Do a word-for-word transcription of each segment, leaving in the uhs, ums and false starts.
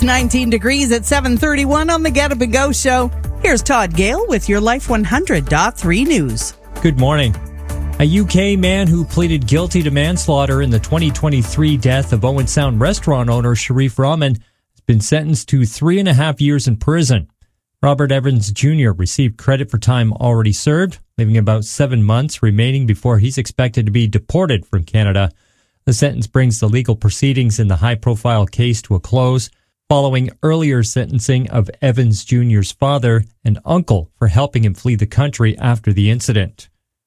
nineteen degrees at seven thirty-one on the Get Up and Go show. Here's Todd Gale with your Life one hundred point three news. Good morning. A U K man who pleaded guilty to manslaughter in the twenty twenty-three death of Owen Sound restaurant owner Sharif Rahman has been sentenced to three and a half years in prison. Robert Evans Junior received credit for time already served, leaving about seven months remaining before he's expected to be deported from Canada. The sentence brings the legal proceedings in the high-profile case to a close, following earlier sentencing of Evans Junior's father and uncle for helping him flee the country after the incident.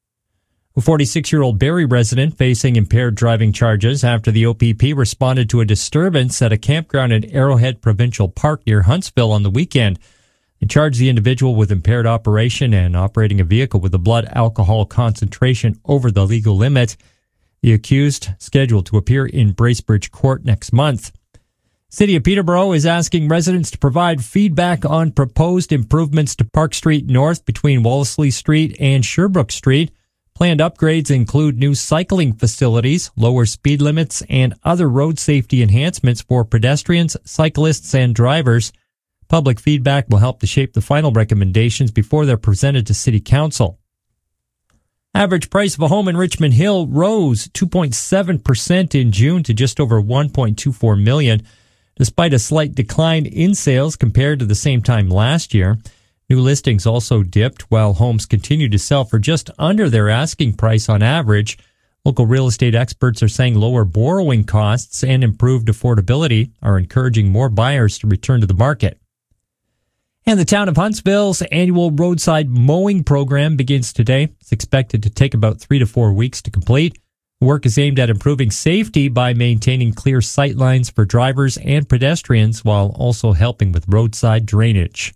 A forty-six-year-old Barrie resident facing impaired driving charges after the O P P responded to a disturbance at a campground at Arrowhead Provincial Park near Huntsville on the weekend. They charged the individual with impaired operation and operating a vehicle with a blood alcohol concentration over the legal limit. The accused scheduled to appear in Bracebridge Court next month. City of Peterborough is asking residents to provide feedback on proposed improvements to Park Street North between Wolseley Street and Sherbrooke Street. Planned upgrades include new cycling facilities, lower speed limits, and other road safety enhancements for pedestrians, cyclists, and drivers. Public feedback will help to shape the final recommendations before they're presented to City Council. Average price of a home in Richmond Hill rose two point seven percent in June to just over one point two four million dollars, despite a slight decline in sales compared to the same time last year. New listings also dipped while homes continue to sell for just under their asking price on average. Local real estate experts are saying lower borrowing costs and improved affordability are encouraging more buyers to return to the market. And the town of Huntsville's annual roadside mowing program begins today. It's expected to take about three to four weeks to complete. The work is aimed at improving safety by maintaining clear sight lines for drivers and pedestrians while also helping with roadside drainage.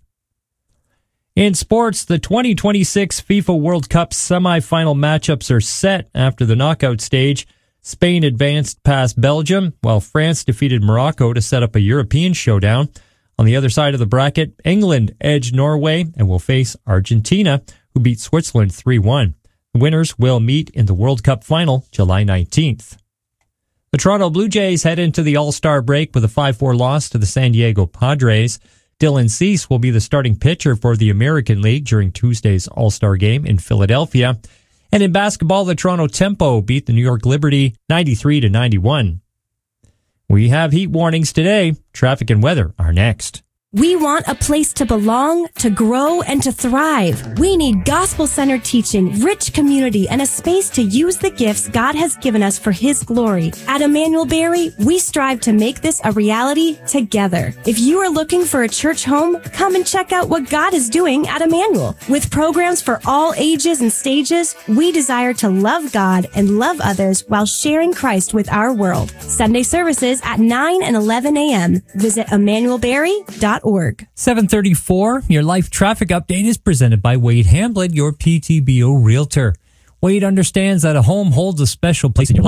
In sports, the twenty twenty-six FIFA World Cup semifinal matchups are set after the knockout stage. Spain advanced past Belgium, while France defeated Morocco to set up a European showdown. On the other side of the bracket, England edged Norway and will face Argentina, who beat Switzerland three one. The winners will meet in the World Cup final July nineteenth. The Toronto Blue Jays head into the All-Star break with a five four loss to the San Diego Padres. Dylan Cease will be the starting pitcher for the American League during Tuesday's All-Star game in Philadelphia. And in basketball, the Toronto Tempo beat the New York Liberty ninety-three to ninety-one. We have heat warnings today. Traffic and weather are next. We want a place to belong, to grow, and to thrive. We need gospel-centered teaching, rich community, and a space to use the gifts God has given us for His glory. At Emmanuel Berry, we strive to make this a reality together. If you are looking for a church home, come and check out what God is doing at Emmanuel. With programs for all ages and stages, we desire to love God and love others while sharing Christ with our world. Sunday services at nine and eleven a.m. Visit emmanuel berry dot org. seven thirty-four, your life traffic update is presented by Wade Hamblin, your P T B O realtor. Wade understands that a home holds a special place in your life.